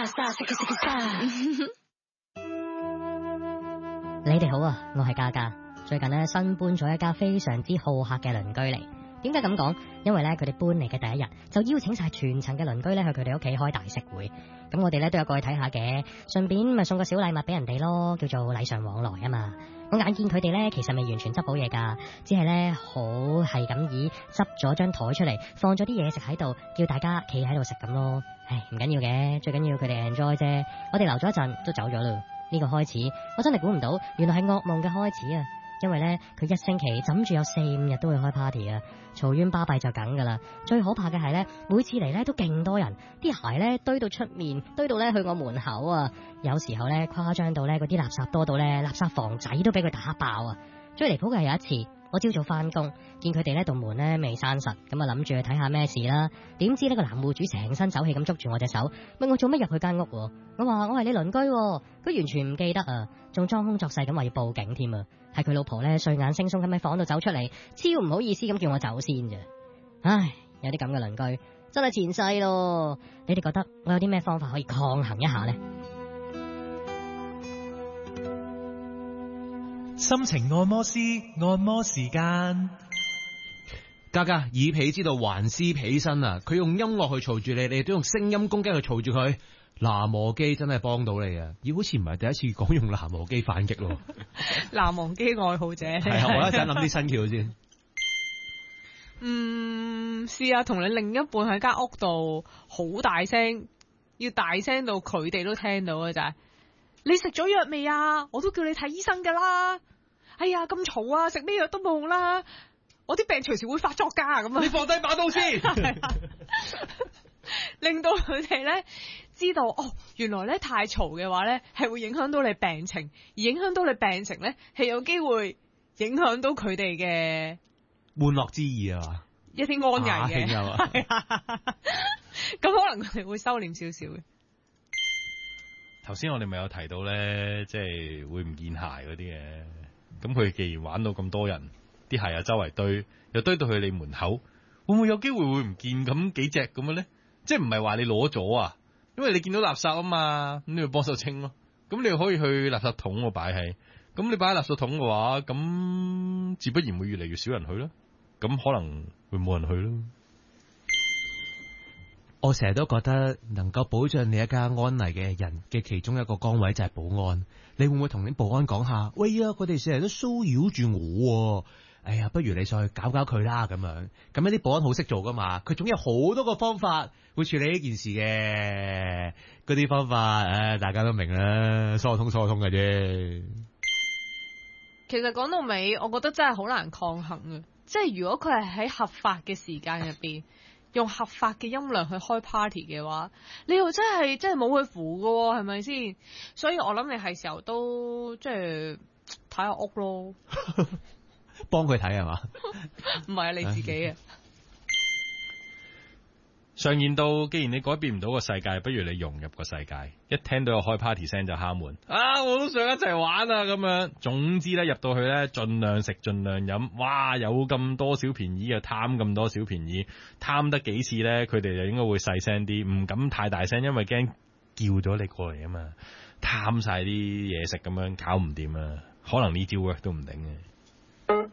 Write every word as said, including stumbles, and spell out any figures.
你哋好啊，我係嘉嘉。最近咧新搬咗一家非常之好客嘅鄰居嚟。點解咁講？因為咧佢哋搬嚟嘅第一日就邀請晒全層嘅鄰居咧去佢哋屋企開大食會。咁我哋咧都有過去睇下嘅，順便咪送個小禮物俾人哋咯，叫做禮尚往來啊嘛。我眼見佢哋咧其實未完全執好嘢噶，只係咧好係咁以執咗張台出嚟，放咗啲嘢食喺度，叫大家企喺度食咁咯。唉，唔緊要嘅，最緊要佢哋 enjoy 啫。我哋留咗一陣都走咗啦。呢個開始我真係估唔到，原來係噩夢嘅開始啊！因為咧佢一星期枕住有四五日都會開 party 啊，嘈冤巴閉就梗噶啦。最可怕嘅係咧，每次嚟咧都勁多人，啲鞋咧堆到出面，堆到咧去我門口啊。有時候咧誇張到咧嗰啲垃圾多到咧垃圾房仔都俾佢打爆啊！最離譜嘅係有一次，我朝早翻工，見佢哋呢道門咧未閂實，咁啊諗住去睇下咩事啦。點知呢個男戶主成身手氣咁捉住我隻手，問我做乜入去間屋。我話我係你鄰居，佢完全唔記得啊，仲裝腔作勢咁話要報警添啊。係佢老婆咧睡眼惺忪咁喺房度走出嚟，超唔好意思咁叫我走先咋。唉，有啲咁嘅鄰居真係前世咯。你哋覺得我有啲咩方法可以抗衡一下呢？ 心情按摩師按摩時間， 嘉嘉，以彼之道還施彼身啊！佢用音樂去嘈住你，你都用聲音攻擊去嘈住佢。喃嘸機真係幫到你啊！咦，好似唔係第一次講用喃嘸機反擊咯。 喃嘸機愛好者係啊，我一陣諗啲新橋先。 嗯，試下同你另一半喺間屋度好大聲，要大聲到佢哋都聽到嘅就係。你食咗藥未啊？我都叫你睇醫生噶啦。哎呀，咁嘈啊，食咩藥都冇用啦。我啲病隨時會發作噶，咁啊。 你放低把刀先。 令到佢哋咧知道，哦，原來咧太嘈嘅話咧係會影響到你病情，而影響到你病情咧係有機會影響到佢哋嘅玩樂之意啊嘛， 一啲安危嘅。係啊，咁可能佢哋會收斂少少嘅。 頭先我哋咪有提到咧，即係會唔見鞋嗰啲嘅。咁佢既然玩到咁多人，啲鞋又周圍堆，又堆到去你門口，會唔會有機會會唔見咁幾隻咁嘅咧？即係唔係話你攞咗啊？因為你見到垃圾啊嘛，咁你咪幫手清咯。咁你可以去垃圾桶我擺喺，咁你擺喺垃圾桶嘅話，咁自不然會越嚟越少人去咯。咁可能會冇人去咯。 我成日都覺得能夠保障你一家安危嘅人嘅其中一個崗位就係保安。你會唔會同啲保安講下？喂啊，佢哋成日都騷擾住我。哎呀，不如你上去搞搞佢啦咁樣。咁一啲保安好識做噶嘛，佢總有好多個方法會處理呢件事嘅。嗰啲方法，唉，大家都明啦，疏通疏通嘅啫。 其實講到尾，我覺得真係好難抗衡嘅。即係如果佢係喺合法嘅時間入邊。用合法嘅音量去開 party 嘅話，你又真係真係冇佢符㗎，係咪先？所以我諗你係時候都即係睇下屋咯， 幫佢睇係嘛？ 唔係啊，你自己啊。 上演到，既然你改變唔到個世界，不如你融入個世界。一聽到有開 party 聲就敲門，啊！我都想一齊玩啊！咁樣，總之咧入到去咧，盡量食，盡量飲。哇！有咁多小便宜啊，貪咁多小便宜，貪得幾次咧，佢哋就應該會細聲啲，唔敢太大聲，因為驚叫咗你過嚟啊嘛。貪晒啲嘢食咁樣搞唔掂啊，可能呢招 work 都唔定嘅。